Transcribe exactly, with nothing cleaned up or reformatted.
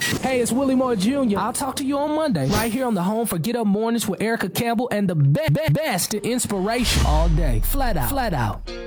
Hey, it's Willie Moore Junior I'll talk to you on Monday, right here on the home for Get Up Mornings with Erica Campbell and the be- be- best in inspiration all day. Flat out. Flat out.